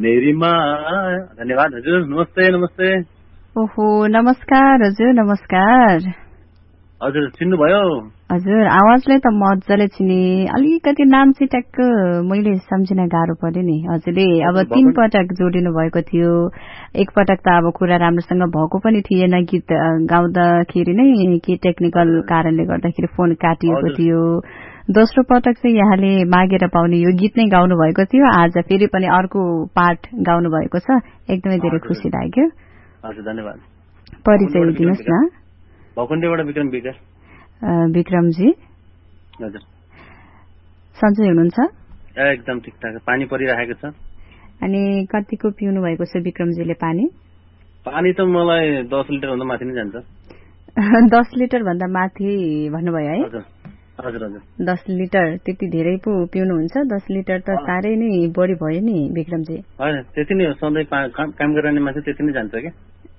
नेरीमा। धन्यवाद हजुर। नमस्ते नमस्ते। ओहो नमस्कार हजुर। नमस्कार हजुर, चिन्नुभयो? हजुर, आवाजले त मजाले चिने, अलिकति नाम चाहिँ ट्याक्क मैले सम्झिन गाह्रो पर्यो नि। हजुरले अब 3 पटक जोडिनु भएको थियो। एकपटक त अब कुरा राम्रोसँग भएको पनि थिएन, गीत गाउँदाखेरि नै के टेक्निकल कारणले गर्दाखेरि फोन काटिएको थियो। दोस्रो पटक चाहिँ यहाँले मागेर पाउने यो गीत नै गाउनु भएको थियो। आज फेरि पनि अर्को पार्ट गाउनु भएको छ, एकदमै धेरै खुसी लाग्यो। हजुर धन्यवाद। परिचय दिनुहोस् न। भकुण्डेबाट विक्रम विकास। विक्रमजी हजुर, सन्चै हुनुहुन्छ? एकदम ठिकठाक, पानी परिरहेको छ। अनि कतिको पिउनु भएको छ विक्रमजीले पानी? पानी त मलाई 10 लिटर भन्दा माथि नै जान्छ। 10 लिटर भन्दा माथि भन्नुभयो है? हजुर हजुर हजुर। 10 लिटर त्यति धेरै पो पिउनुहुन्छ? 10 लिटर त साह्रै नै बढी भयो नि विक्रमजी। होइन, त्यति नै हो, सधैँ काम गर्ने मान्छे त्यति नै जान्छ क्या।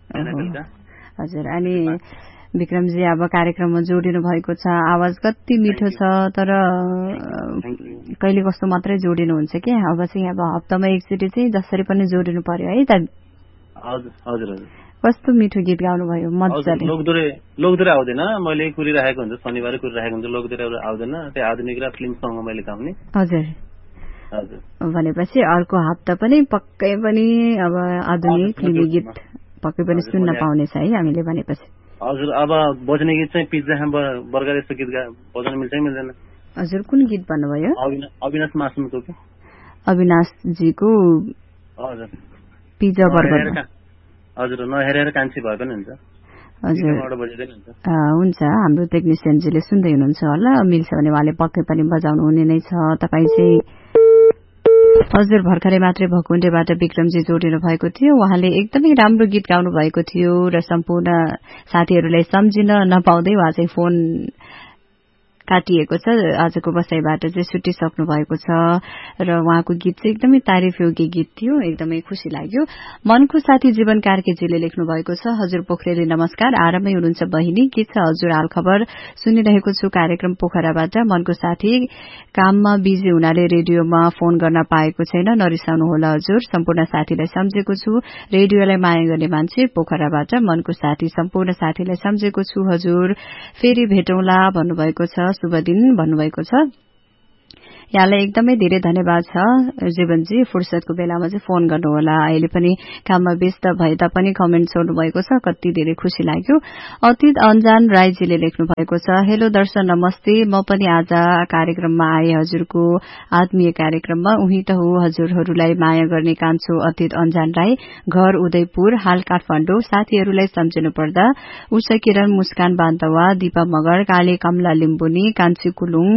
हजुर, अनि विक्रमजी अब कार्यक्रममा जोडिनु भएको छ, आवाज कति मिठो छ, तर कहिले कस्तो मात्रै जोडिनुहुन्छ क्या। अब चाहिँ अब हप्तामा एकचोटि चाहिँ जसरी पनि जोडिनु पर्यो है त? हजुर हजुर हजुर। कस्तो मिठो गीत गाउनुभयो, मजाले। लोकदोरे आउँदैन, मैले कुरिरहेको हुन्छ, शनिबार कुरिरहेको हुन्छ, लोकदोरे आउँदैन। त्यो आधुनिक र फिल्म सङ्ग मैले गाउने। हजुर हजुर। भनेपछि अर्को हप्ता पनि पक्कै पनि अब आधुनिक फिल्मी गीत पक्कै पनि सुन्न पाउनेछ है हामीले भनेपछि। हजुर, अब बज्ने गीत चाहिँ पिज्जा बर्गर यस्तो गीत बजाउन मिल्छ कि मिल्दैन? हजुर, कुन गीत भन्नुभयो? अविनाश मासुमको के? अविनाशजीको हजुर, पिज्जा बर्गर। हजुर, नहेरेर कान्छी भए पनि हुन्छ। हजुर हुन्छ, हाम्रो टेक्निसियनजीले सुन्दै हुनुहुन्छ होला, मिल्छ भने उहाँले पक्कै पनि बजाउनु हुने नै छ। तपाईँ चाहिँ हजुर भर्खरै मात्रै भकुण्डेबाट विक्रमजी जोडिनु भएको थियो। उहाँले एकदमै राम्रो गीत गाउनु भएको थियो र सम्पूर्ण साथीहरूलाई सम्झिन नपाउँदै उहाँ चाहिँ फोन काटिएको छ। आजको बसाइबाट चाहिँ छुटिसक्नु भएको छ र उहाँको गीत चाहिँ एकदमै तारिफ योग्य गीत थियो, एकदमै खुसी लाग्यो। मनको साथी जीवन कार्कीजीले लेख्नु भएको छ। हजुर पोखरेली नमस्कार, आरामै हुनुहुन्छ बहिनी? के छ हजुर हाल खबर? सुनिरहेको छु कार्यक्रम पोखराबाट। मनको साथी काममा बिजी हुनाले रेडियोमा फोन गर्न पाएको छैन, नरिसाउनु होला हजुर। सम्पूर्ण साथीलाई सम्झेको छु, रेडियोलाई माया गर्ने मान्छे पोखराबाट मनको साथी, सम्पूर्ण साथीलाई सम्झेको छु हजुर। फेरि भेटौँला भन्नुभएको छ, शुभ दिन भन्नुभएको छ। यहाँलाई एकदमै धेरै धन्यवाद छ जीवनजी, फुर्सदको बेलामा चाहिँ फोन गर्नुहोला। अहिले पनि काममा व्यस्त भए तापनि कमेन्ट छोड्नु भएको छ, कति धेरै खुसी लाग्यो। अतीत अन्जान राईजीले लेख्नु भएको छ। हेलो दर्शन नमस्ते, म पनि आज कार्यक्रममा आए, हजुरको आत्मीय कार्यक्रममा। उही त हो हजुरहरूलाई माया गर्ने कान्छो अतीत अन्जान राई, घर उदयपुर, हाल काठमाडौँ। साथीहरूलाई सम्झिनु पर्दा उषा किरण, मुस्कान बान्तवा, दीपा मगर, काले कमला लिम्बुनी, कान्छी कुलुङ,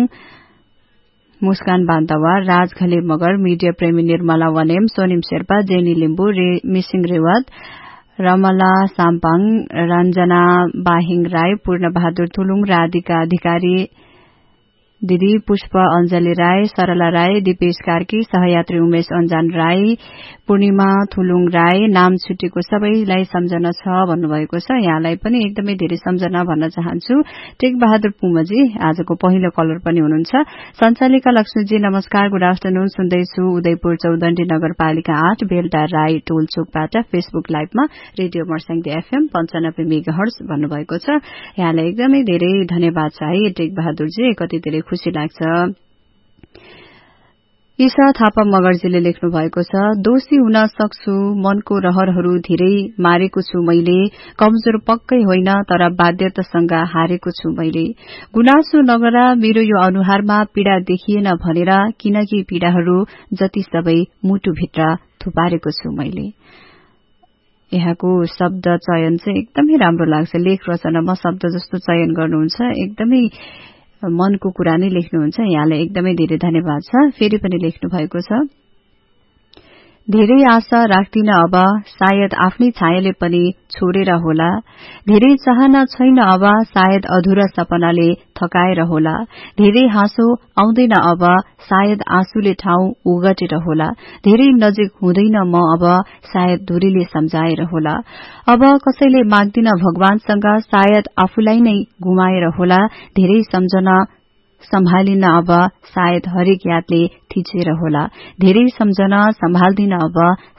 मुस्कान बान्तवा, राज घले मगर, मीडिया प्रेमी निर्मला वनेम, सोनिम शेर्पा, जेनी लिम्बू, मिसिङ रेवत, रमला साम्पाङ, रञ्जना बाहिङ राई, पूर्ण बहादुर थुलुङ, राधिका अधिकारी दिदी, पुष्प अञ्जली राई, सरला राई, दिपेश कार्की, सहयात्री उमेश अन्जान राई, पूर्णिमा थुलुङ राई, नाम छुटेको सबैलाई सम्झना छ भन्नुभएको छ। यहाँलाई पनि एकदमै धेरै सम्झना भन्न चाहन्छु। टेक बहादुर पुमजी आजको पहिलो कलर पनि हुनुहुन्छ। सञ्चालिका लक्ष्मीजी नमस्कार, गुड आफ्टरनुन, सुन्दैछु उदयपुर चौदण्डी नगरपालिका 8 बेलटा Rai टोलचोकबाट Facebook लाइभमा radio Marsyangdi FM 95 megahertz भन्नुभएको छ। यहाँलाई एकदमै धेरै धन्यवाद छ है टेक बहादुरजी, कति धेरै खुसी लाग्छ। ईशा थापा मगरजीले लेख्नु भएको छ। दोषी हुन सक्छु, मनको रहरहरू धेरै मारेको छु मैले, कमजोर पक्कै होइन तर बाध्यतासँग हारेको छु मैले। गुनासो नगरा मेरो यो अनुहारमा पीड़ा देखिएन भनेर, किनकि पीड़ाहरू जति सबै मुटुभित्र थुपारेको छु मैले। यहाँको शब्द चयन चाहिँ एकदमै राम्रो लाग्छ। लेख रचनामा शब्द जस्तो चयन गर्नुहुन्छ, एकदमै मनको कुरा नै लेख्नुहुन्छ। यहाँलाई एकदमै धेरै धन्यवाद छ। फेरि पनि लेख्नु भएको छ। धेरै आशा राख्दिन अब, सायद आफ्नै छायाले पनि छोडेर होला। धेरै चाहना छैन अब, सायद अधुरा सपनाले थकाएर होला। धेरै हाँसो आउँदैन अब, सायद आँसुले ठाउँ उगटेर होला। धेरै नजिक हुँदैन म अब, सायद दूरीले सम्झाएर होला। अब कसैले माग्दिन भगवानसँग, सायद आफूलाई नै गुमाएर होला। धेरै सम्झना सम्हालिन अब, सायद हरेक यादले थिचेर होला। धेरै सम्झना सम्हाल्दिन अब,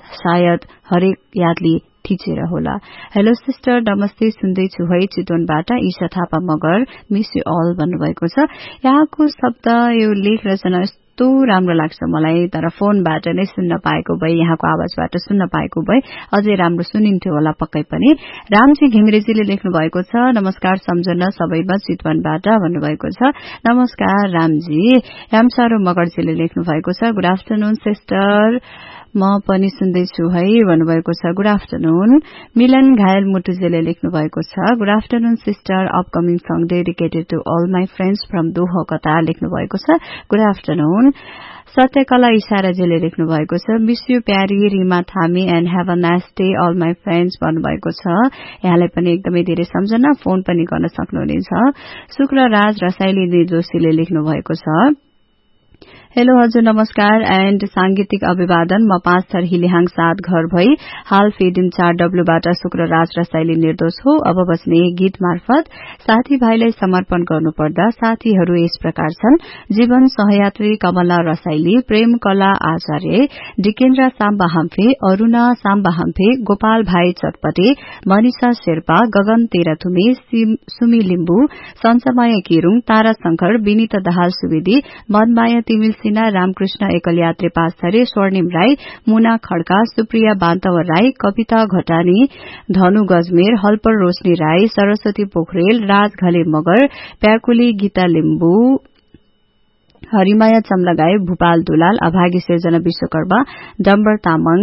सायद हरेक यादले थिचेर होला। हेलो सिस्टर, नमस्ते, सुन्दैछु है चितवनबाट, Isha Thapa Magar, miss you all भन्नुभएको छ। यहाँको शब्द यो लेख रचना यस्तो राम्रो लाग्छ मलाई, तर फोनबाट नै सुन्न पाएको भए, यहाँको आवाजबाट सुन्न पाएको भए अझै राम्रो सुनिन्थ्यो होला पक्कै पनि। रामजी घिमिरेजीले लेख्नु भएको छ, नमस्कार सम्झना सबैमा चितवनबाट भन्नुभएको छ। नमस्कार रामजी। रामसारो मगरजीले लेख्नु भएको छ, गुड आफ्टरनुन सिस्टर, म पनि सुन्दैछु है भन्नुभएको छ। Good afternoon. मिलन घायल मुटुजीले लेख्नु भएको छ, good afternoon sister, upcoming song dedicated to all my friends from दोहो कतार लेख्नु भएको छ। Good afternoon. सत्यकला इशाराजीले लेख्नु भएको छ, मिस यु प्यारी रिमा थामी and have a nice day all my friends भन्नुभएको छ। यहाँलाई पनि एकदमै धेरै सम्झना, फोन पनि गर्न सक्नुहुनेछ। शुक्रराज रसाइली जोशीले लेख्नु भएको छ, हेलो हजुर नमस्कार एण्ड सांगीतिक अभिवादन। म 5 थर हिलेहाङ 7 घर भई हाल फेदिन 4W शुक्रराज रसाइली निर्दोष हो। अब बस्ने गीत मार्फत साथीभाइलाई समर्पण गर्नुपर्दा साथीहरू यस प्रकार छन्, जीवन सहयात्री कमला रसाइली, प्रेम कला आचार्य, डिकेन्द्र साम्बा हाम्फे, अरूणा साम्बा हाम्फे, गोपाल भाइ चटपटे, मनिषा शेर्पा, गगन तेह्रथुमे, सुमी लिम्बू, सञ्चमाया किरुङ, तारा शंकर, विनिता दाहाल सुवेदी, मनमाया तिमिल सिन्हा, रामकृष्ण एकल यात्री पास्थरे, स्वर्णिम राई, मुना खड्का, सुप्रिया बान्तवर राई, कविता घटानी, धनु गजमेर, हल्पर रोशनी राई, सरस्वती पोखरेल, राज घले मगर, प्याकुली गीता लिम्बू, हरिमाया चमलगाई, भूपाल दुलाल, अभागी सिर्जना विश्वकर्मा, डम्बर तामाङ,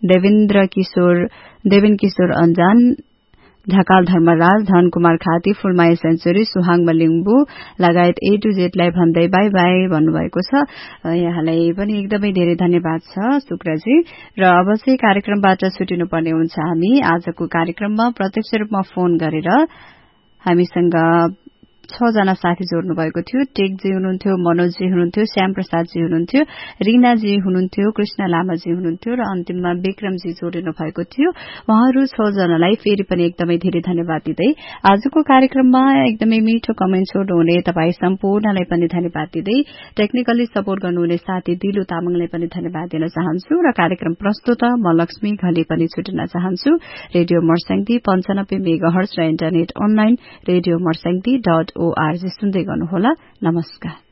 देवेन किशोर अंजान, ढकाल धर्मराज, धनकुमार खाती, फुलमाया सेन्चुरी, सुहाङ लिम्बू लगायत A to Z लाई भन्दै बाई बाई भन्नुभएको छ। यहाँलाई पनि एकदमै धेरै धन्यवाद छ शुक्रजी। र अब चाहिँ कार्यक्रमबाट छुटिनुपर्ने हुन्छ हामी। आजको कार्यक्रममा प्रत्यक्ष रूपमा फोन गरेर हामीसँग 6 जना साथी जोड्नु भएको थियो। टेकजी हुनुहुन्थ्यो, मनोजजी हुनुहुन्थ्यो, श्याम प्रसादजी हुनुहुन्थ्यो, रीनाजी हुनुहुन्थ्यो, कृष्ण लामाजी हुनुहुन्थ्यो र अन्तिममा विक्रमजी जोडिनु भएको थियो। उहाँहरू 6 जनालाई फेरि पनि एकदमै धेरै धन्यवाद दिँदै आजको कार्यक्रममा एकदमै मिठो कमेन्ट छोड्नुहुने तपाई सम्पूर्णलाई पनि धन्यवाद दिँदै टेक्निकली सपोर्ट गर्नुहुने साथी दिलु तामाङलाई पनि धन्यवाद दिन चाहन्छु र कार्यक्रम प्रस्तुता म लक्ष्मी घले पनि छुट्न चाहन्छु। रेडियो मर्स्याङदी 95 मेगाहर्ज र इन्टरनेट अनलाइन रेडियो मर्स्याङदी.org सुन्दै गर्नुहोला। नमस्कार।